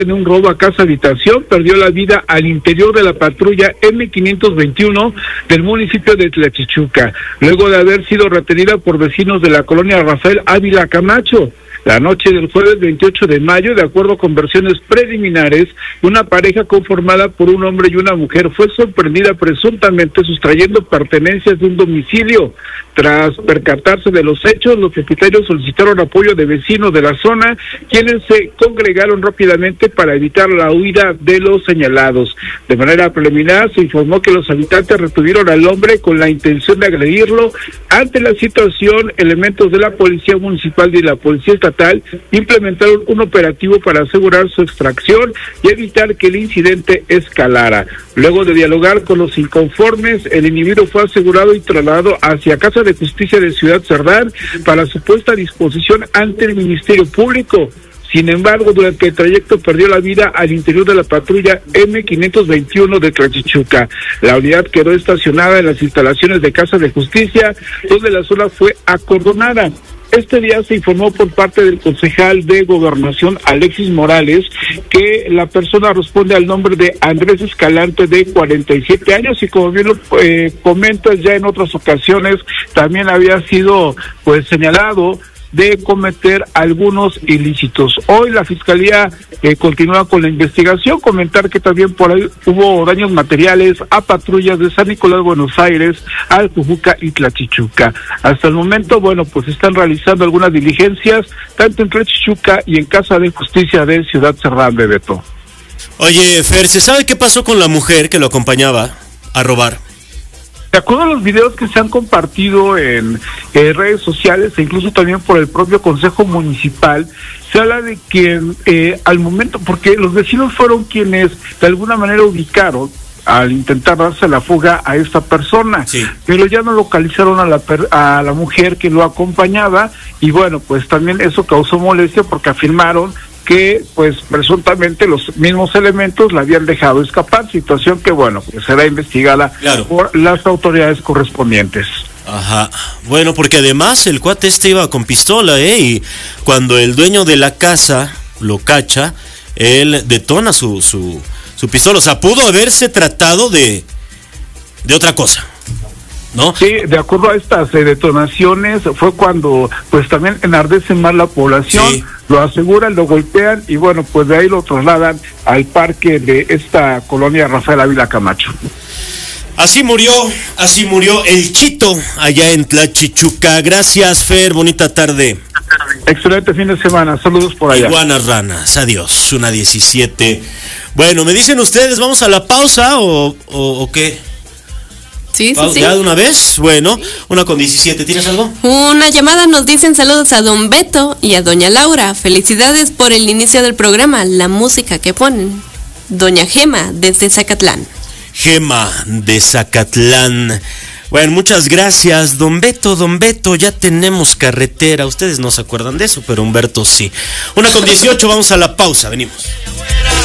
en un robo a casa habitación, perdió la vida al interior de la patrulla M521 del municipio de Tlachichuca, luego de haber sido retenida por vecinos de la colonia Rafael Ávila Camacho. La noche del jueves 28 de mayo, de acuerdo con versiones preliminares, una pareja conformada por un hombre y una mujer fue sorprendida presuntamente sustrayendo pertenencias de un domicilio. Tras percatarse de los hechos, los propietarios solicitaron apoyo de vecinos de la zona, quienes se congregaron rápidamente para evitar la huida de los señalados. De manera preliminar, se informó que los habitantes retuvieron al hombre con la intención de agredirlo. Ante la situación, elementos de la Policía Municipal y la Policía Estatal implementaron un operativo para asegurar su extracción y evitar que el incidente escalara. Luego de dialogar con los inconformes, el individuo fue asegurado y trasladado hacia Casa de Justicia de Ciudad Cerdán para su puesta a disposición ante el Ministerio Público. Sin embargo, durante el trayecto perdió la vida al interior de la patrulla M521 de Tlachichuca. La unidad quedó estacionada en las instalaciones de Casa de Justicia, donde la zona fue acordonada. Este día se informó por parte del concejal de Gobernación, Alexis Morales, que la persona responde al nombre de Andrés Escalante, de 47 años, y como bien lo comentas, ya en otras ocasiones también había sido señalado de cometer algunos ilícitos. Hoy la Fiscalía continúa con la investigación. Comentar que también por ahí hubo daños materiales a patrullas de San Nicolás, Buenos Aires, Alcujuca y Tlachichuca. Hasta el momento, están realizando algunas diligencias, tanto en Tlachichuca y en Casa de Justicia de Ciudad Cerdán, Bebeto. Oye, Fer, ¿se sabe qué pasó con la mujer que lo acompañaba a robar? De acuerdo a los videos que se han compartido en redes sociales e incluso también por el propio Consejo Municipal, se habla de que al momento, porque los vecinos fueron quienes de alguna manera ubicaron al intentar darse la fuga a esta persona, sí, pero ya no localizaron a la mujer que lo acompañaba y también eso causó molestia porque afirmaron que presuntamente los mismos elementos la habían dejado escapar, situación que será investigada por las autoridades correspondientes. Ajá, porque además el cuate iba con pistola, y cuando el dueño de la casa lo cacha, él detona su pistola, o sea, pudo haberse tratado de otra cosa, ¿no? Sí, de acuerdo a estas detonaciones, fue cuando también enardecen más la población, sí, lo aseguran, lo golpean y de ahí lo trasladan al parque de esta colonia Rafael Ávila Camacho. Así murió el Chito allá en Tlachichuca. Gracias, Fer, bonita tarde. Excelente fin de semana, saludos por allá. Iguanas ranas, adiós, 1:17. Me dicen ustedes, ¿vamos a la pausa o qué? Sí. ¿Ya de una vez? 1:17, ¿tienes algo? Una llamada, nos dicen saludos a don Beto y a doña Laura. Felicidades por el inicio del programa, la música que ponen. Doña Gema, desde Zacatlán. Gema, de Zacatlán. Muchas gracias, don Beto, ya tenemos carretera. Ustedes no se acuerdan de eso, pero Humberto sí. 1:18, vamos a la pausa, venimos.